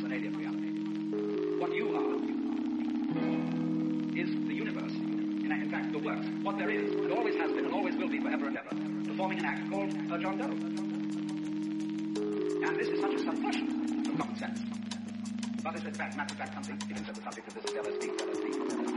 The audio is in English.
an alien reality. What you are is the universe. In fact, the works. What there is, and always has been, and always will be forever and ever, performing an act called John Doe. And this is such a subversion of common sense. But it's matter of fact something, even so the subject of this is LSD.